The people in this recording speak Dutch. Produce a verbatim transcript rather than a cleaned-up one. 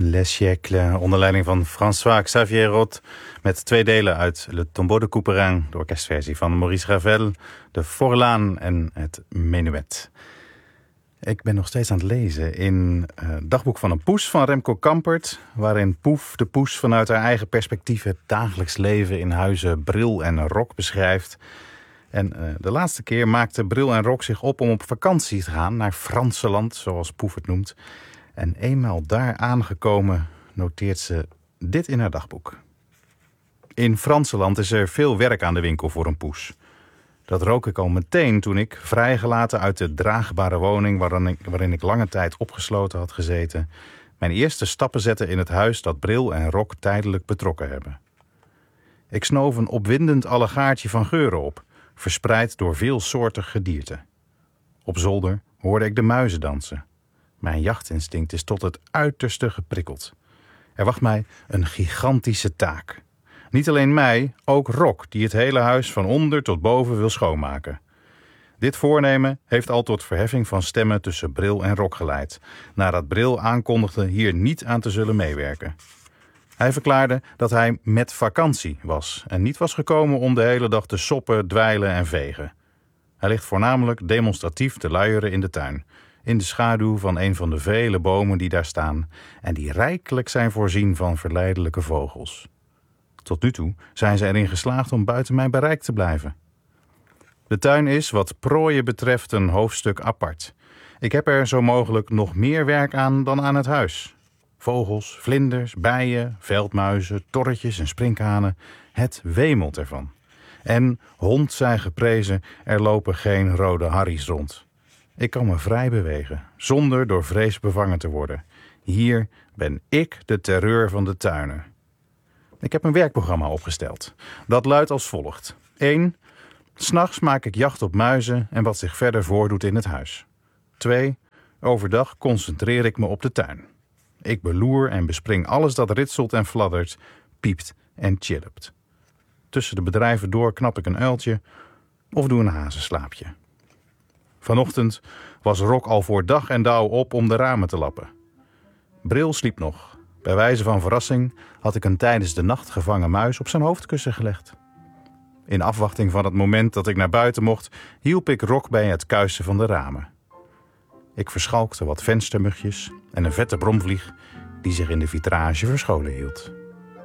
Les Siècles, onder leiding van François-Xavier Roth, met twee delen uit Le Tombeau de Couperin, de orkestversie van Maurice Ravel, de Forlaan en het Menuet. Ik ben nog steeds aan het lezen in uh, Dagboek van een Poes van Remco Kampert, waarin Poef de poes vanuit haar eigen perspectief het dagelijks leven in huizen Bril en Rok beschrijft. En uh, de laatste keer maakte Bril en Rok zich op om op vakantie te gaan naar Franseland, zoals Poef het noemt. En eenmaal daar aangekomen noteert ze dit in haar dagboek. In Franseland is er veel werk aan de winkel voor een poes. Dat rook ik al meteen toen ik, vrijgelaten uit de draagbare woning waarin ik, waarin ik lange tijd opgesloten had gezeten, mijn eerste stappen zette in het huis dat Bril en Rok tijdelijk betrokken hebben. Ik snoof een opwindend allegaartje van geuren op, verspreid door veelsoortig gedierte. Op zolder hoorde ik de muizen dansen. Mijn jachtinstinct is tot het uiterste geprikkeld. Er wacht mij een gigantische taak. Niet alleen mij, ook Rok, die het hele huis van onder tot boven wil schoonmaken. Dit voornemen heeft al tot verheffing van stemmen tussen Bril en Rok geleid, nadat Bril aankondigde hier niet aan te zullen meewerken. Hij verklaarde dat hij met vakantie was en niet was gekomen om de hele dag te soppen, dweilen en vegen. Hij ligt voornamelijk demonstratief te luieren in de tuin, in de schaduw van een van de vele bomen die daar staan en die rijkelijk zijn voorzien van verleidelijke vogels. Tot nu toe zijn ze erin geslaagd om buiten mijn bereik te blijven. De tuin is, wat prooien betreft, een hoofdstuk apart. Ik heb er zo mogelijk nog meer werk aan dan aan het huis. Vogels, vlinders, bijen, veldmuizen, torretjes en sprinkhanen. Het wemelt ervan. En, hond zij geprezen, er lopen geen rode harries rond. Ik kan me vrij bewegen, zonder door vrees bevangen te worden. Hier ben ik de terreur van de tuinen. Ik heb een werkprogramma opgesteld. Dat luidt als volgt. één. 'S'nachts maak ik jacht op muizen en wat zich verder voordoet in het huis. twee. Overdag concentreer ik me op de tuin. Ik beloer en bespring alles dat ritselt en fladdert, piept en chilpt. Tussen de bedrijven door knap ik een uiltje of doe een hazenslaapje. Vanochtend was Rok al voor dag en dauw op om de ramen te lappen. Bril sliep nog. Bij wijze van verrassing had ik een tijdens de nacht gevangen muis op zijn hoofdkussen gelegd. In afwachting van het moment dat ik naar buiten mocht, hielp ik Rok bij het kuisen van de ramen. Ik verschalkte wat venstermugjes en een vette bromvlieg die zich in de vitrage verscholen hield.